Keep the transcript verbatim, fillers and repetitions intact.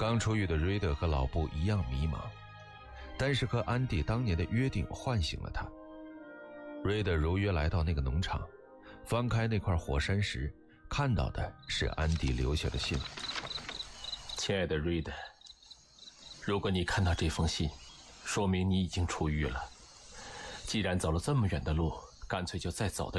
刚出狱的瑞德和老布一样迷茫，但是和安迪当年的约定唤醒了他。瑞德如约来到那个农场，翻开那块火山时，看到的是安迪留下的信。 亲爱的瑞德，如果你看到这封信，说明你已经出狱了。既然走了这么远的路，干脆就再走的